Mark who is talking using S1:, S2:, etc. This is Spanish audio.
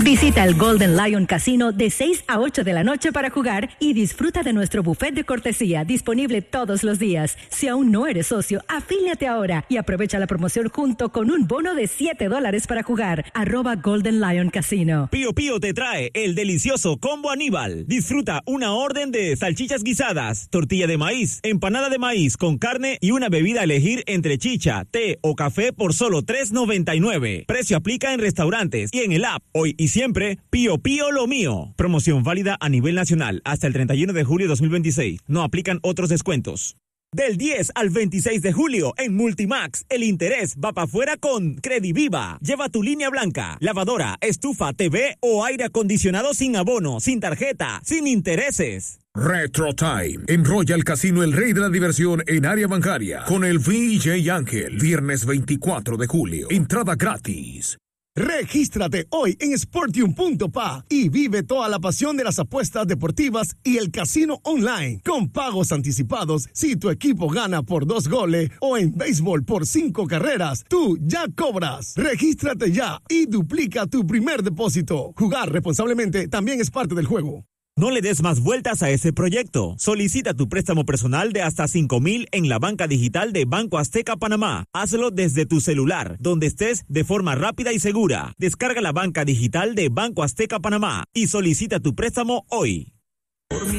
S1: Visita el Golden Lion Casino de 6 a 8 de la noche para jugar y disfruta de nuestro buffet de cortesía disponible todos los días. Si aún no eres socio, afíliate ahora y aprovecha la promoción junto con un bono de $7 para jugar. @Golden Lion Casino.
S2: Pío Pío te trae el delicioso Combo Aníbal. Disfruta una orden de salchichas guisadas, tortilla de maíz, empanada de maíz con carne y una bebida a elegir entre chicha, té o café por solo $3.99. Precio aplica en restaurantes y en el app. Hoy y siempre, Pío Pío lo mío. Promoción válida a nivel nacional hasta el 31 de julio de 2026. No aplican otros descuentos. Del 10 al 26 de julio en Multimax, el interés va para afuera con Crediviva. Lleva tu línea blanca, lavadora, estufa, TV o aire acondicionado sin abono, sin tarjeta, sin intereses.
S3: Retro Time en Royal Casino, el rey de la diversión en área bancaria, con el VJ Ángel, viernes 24 de julio. Entrada gratis.
S4: Regístrate hoy en Sportium.pa y vive toda la pasión de las apuestas deportivas y el casino online con pagos anticipados si tu equipo gana por 2 goles o en béisbol por 5 carreras, tú ya cobras. Regístrate ya y duplica tu primer depósito. Jugar responsablemente también es parte del juego.
S2: No le des más vueltas a ese proyecto. Solicita tu préstamo personal de hasta $5,000 en la banca digital de Banco Azteca Panamá. Hazlo desde tu celular, donde estés, de forma rápida y segura. Descarga la banca digital de Banco Azteca Panamá y solicita tu préstamo hoy.